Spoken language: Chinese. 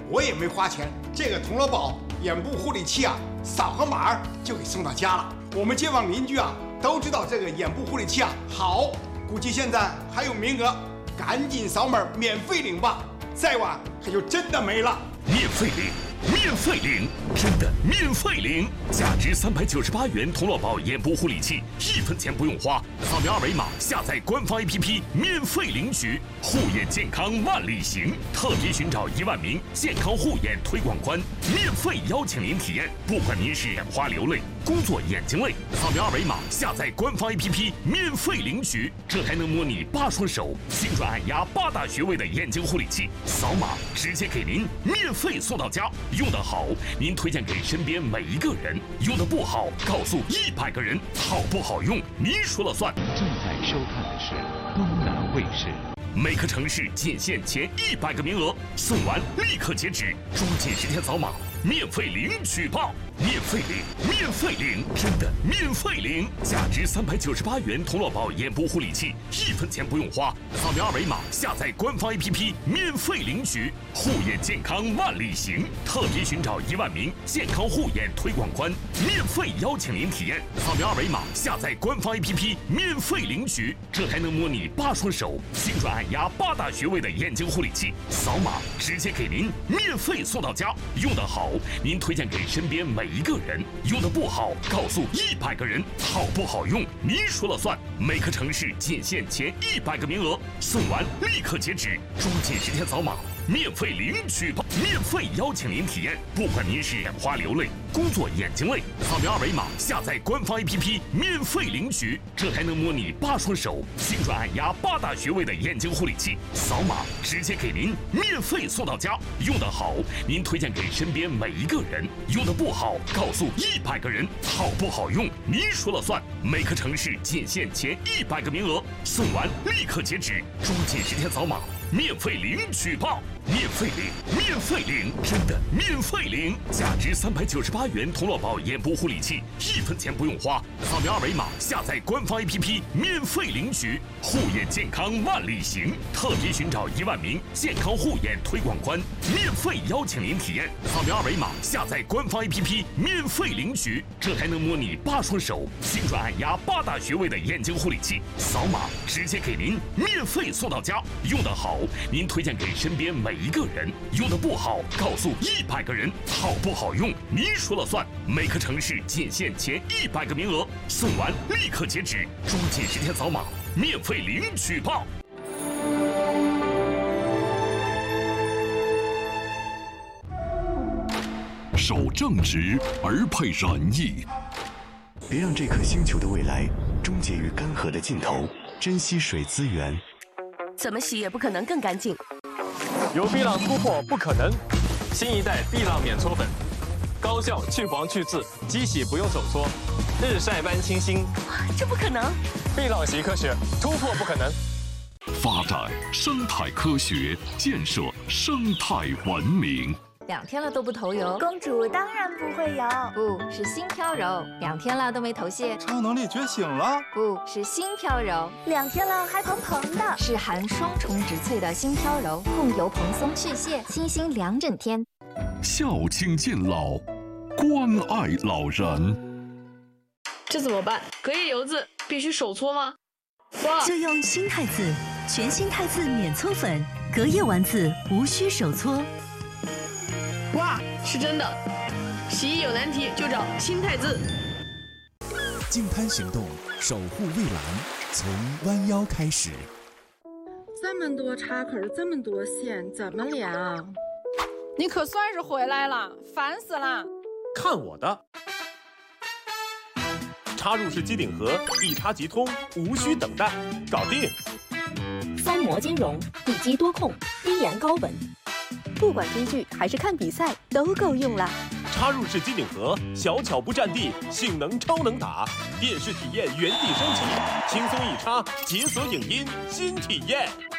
我也没花钱，这个铜锣宝眼部护理器啊，扫个码就给送到家了。我们街坊邻居啊都知道这个眼部护理器啊好，估计现在还有名额，赶紧扫码免费领吧，再晚可就真的没了。 免费领，免费领，真的免费领！价值398元铜锣宝眼部护理器，1分钱不用花，扫描二维码下载官方 APP 免费领取。护眼健康万里行，特别寻找1万名健康护眼推广官，免费邀请您体验。不管您是眼花流泪、工作眼睛累，扫描二维码下载官方 APP 免费领取。这还能模拟8双手、心转按压8大穴位的眼睛护理器，扫码直接给您免费送到家。用得好，您推荐给身边每一个人；用得不好，告诉100个人。好不好用，您说了算。 正在收看的是东南卫视。 每个城市仅限前100个名额，送完立刻截止，抓紧时间扫码，免费领取吧！免费领，免费领，真的免费领！价值398元铜锣宝眼部护理器，1分钱不用花，扫描二维码下载官方 APP 免费领取。护眼健康万里行，特别寻找1万名健康护眼推广官，免费邀请您体验。扫描二维码下载官方 APP 免费领取。这还能模拟8双手、心转按压8大穴位的眼睛护理器，扫码直接给您免费送到家。用得好，您推荐给身边每一个人；用得不好，告诉100个人。好不好用，您说了算。每个城市仅限前100个名额，送完立刻截止，抓紧时间扫码，免费领取吧！免费邀请您体验。不管您是眼花流泪、工作眼睛累，扫描二维码下载官方 APP 免费领取。这还能模拟8双手、心转按压8大穴位的眼睛护理器，扫码直接给您免费送到家。用得好，您推荐给身边每一个人；用得不好，告诉100个人。好不好用，您说了算。每个城市仅限前100个名额，送完立刻截止，抓紧时间扫码，免费领取吧！免费领，免费领，真的免费领！价值398元铜锣宝眼部护理器，1分钱不用花，扫描二维码下载官方 APP 免费领取。护眼健康万里行，特别寻找1万名健康护眼推广官，免费邀请您体验。扫描二维码下载官方 APP 免费领取。这还能模拟8双手、心转按压8大穴位的眼睛护理器，扫码直接给您免费送到家。用得好，您推荐给身边每一个人；用得不好，告诉100个人。好不好用，您说了算。每个城市仅限前100个名额，送完立刻截止，抓紧时间扫码，免费领取吧！ 守正直而配仁义， 别让这颗星球的未来终结于干涸的尽头。珍惜水资源， 怎么洗也不可能更干净。 由碧浪突破不可能，新一代碧浪免搓粉，高效去黄去渍，机洗不用手搓，日晒般清新。 这不可能！ 碧浪习科学，突破不可能。 发展生态科学，建设生态文明。 2天了都不头油， 公主当然不会油， 不是心飘柔。2天了都没头屑， 超能力觉醒了， 不是心飘柔。 2天了还蓬蓬的， 是含双重植萃的心飘柔，控油蓬松去屑，清新2整天。 孝亲敬老，关爱老人。 这怎么办？隔夜油渍必须手搓吗？哇！ 就用新汰渍，全新汰渍免搓粉，隔夜完渍无需手搓。 哇，是真的！洗衣有难题就找新汰渍。 净滩行动，守护蔚蓝，从弯腰开始。 这么多插口，这么多线，怎么连啊？ 你可算是回来了，烦死了！ 看我的！插入式机顶盒，一插即通，无需等待，搞定 3模兼容，地基多控，低盐高稳。不管追剧还是看比赛，都够用了。 插入式机顶盒，小巧不占地，性能超能打，电视体验原地升级，轻松一插，解锁影音新体验。